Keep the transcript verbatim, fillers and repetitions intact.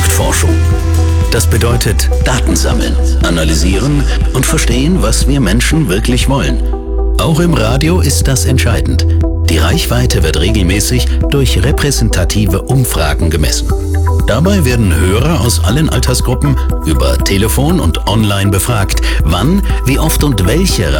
Marktforschung. Das bedeutet Daten sammeln, analysieren und verstehen, was wir Menschen wirklich wollen. Auch im Radio ist das entscheidend. Die Reichweite wird regelmäßig durch repräsentative Umfragen gemessen. Dabei werden Hörer aus allen Altersgruppen über Telefon und online befragt, wann, wie oft und welche